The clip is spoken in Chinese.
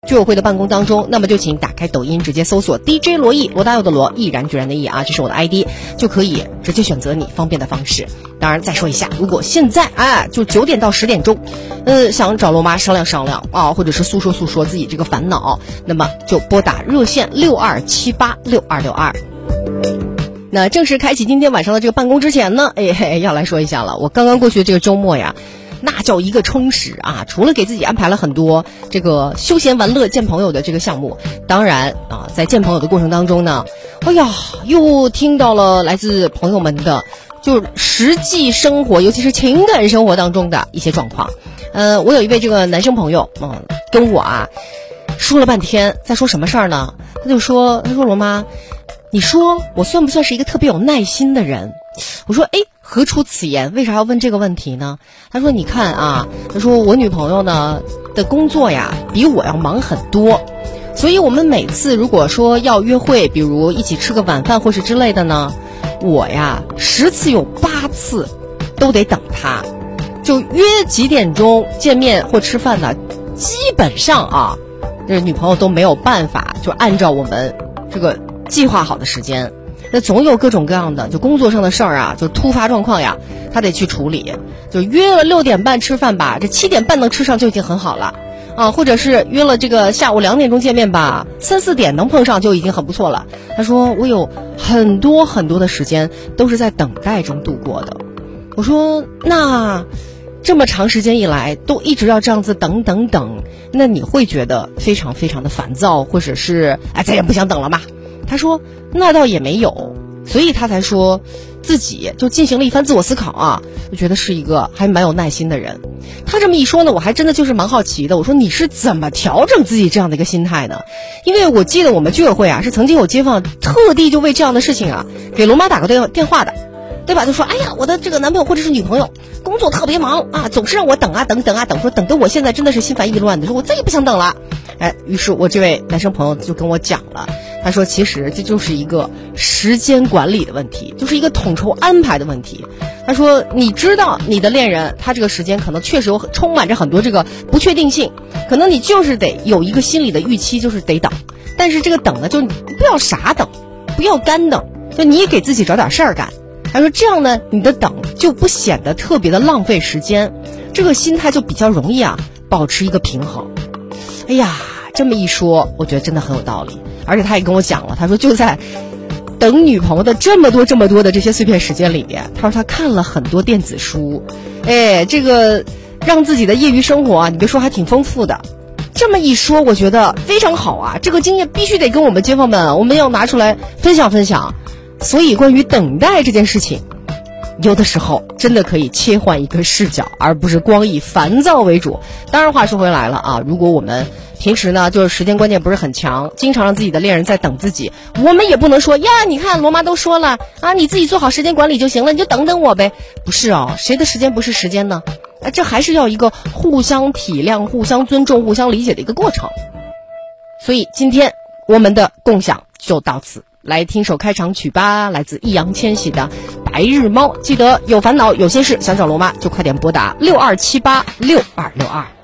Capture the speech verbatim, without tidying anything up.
居委会的办公当中，那么就请打开抖音，直接搜索 D J 罗毅，罗大佑的罗，毅然决然的毅啊，这是我的 I D， 就可以直接选择你方便的方式。当然再说一下，如果现在哎就九点到十点钟，呃想找罗妈商量商量啊，或者是诉说诉说自己这个烦恼，那么就拨打热线六二七八六二六二。那正式开启今天晚上的这个办公之前呢，哎嘿，要来说一下了，我刚刚过去的这个周末呀，那叫一个充实啊！除了给自己安排了很多这个休闲玩乐、见朋友的这个项目，当然啊，在见朋友的过程当中呢，哎呀，又听到了来自朋友们的就实际生活，尤其是情感生活当中的一些状况。呃，我有一位这个男生朋友，嗯，跟我啊说了半天，在说什么事儿呢？他就说，他说罗妈，你说我算不算是一个特别有耐心的人？我说，哎，何出此言？为啥要问这个问题呢？他说，你看啊，他说我女朋友呢的工作呀比我要忙很多，所以我们每次如果说要约会，比如一起吃个晚饭或是之类的呢，我呀十次有八次都得等他，就约几点钟见面或吃饭呢，基本上啊，这女朋友都没有办法就按照我们这个计划好的时间。那总有各种各样的就工作上的事儿啊，就突发状况呀，他得去处理。就约了六点半吃饭吧，这七点半能吃上就已经很好了啊，或者是约了这个下午两点钟见面吧，三四点能碰上就已经很不错了。他说我有很多很多的时间都是在等待中度过的。我说那这么长时间以来都一直要这样子等等等，那你会觉得非常非常的烦躁，或者是哎再也不想等了吗？他说那倒也没有，所以他才说自己就进行了一番自我思考啊，我觉得是一个还蛮有耐心的人。他这么一说呢，我还真的就是蛮好奇的，我说你是怎么调整自己这样的一个心态呢？因为我记得我们居委会啊是曾经有街坊特地就为这样的事情啊给罗妈打过电电话的，对吧？就说哎呀，我的这个男朋友或者是女朋友工作特别忙啊，总是让我等啊等等啊等，说等得我现在真的是心烦意乱的，说我再也不想等了。哎，于是我这位男生朋友就跟我讲了，他说其实这就是一个时间管理的问题，就是一个统筹安排的问题。他说你知道你的恋人他这个时间可能确实有充满着很多这个不确定性，可能你就是得有一个心理的预期，就是得等。但是这个等呢，就你不要傻等，不要干等，就你也给自己找点事儿干。他说这样呢，你的等就不显得特别的浪费时间，这个心态就比较容易啊保持一个平衡。哎呀，这么一说我觉得真的很有道理。而且他也跟我讲了，他说就在等女朋友的这么多这么多的这些碎片时间里面，他说他看了很多电子书，哎，这个让自己的业余生活啊，你别说还挺丰富的。这么一说我觉得非常好啊，这个经验必须得跟我们街坊们我们要拿出来分享分享。所以关于等待这件事情，有的时候真的可以切换一个视角，而不是光以烦躁为主。当然话说回来了啊，如果我们平时呢就是时间观念不是很强，经常让自己的恋人在等自己，我们也不能说呀你看罗妈都说了啊，你自己做好时间管理就行了，你就等等我呗。不是哦，谁的时间不是时间呢？啊，这还是要一个互相体谅、互相尊重、互相理解的一个过程。所以今天我们的共享就到此，来听首开场曲吧，来自易烊千玺的《白日猫》。记得有烦恼有心事想找罗妈就快点拨打六二七八六二六二。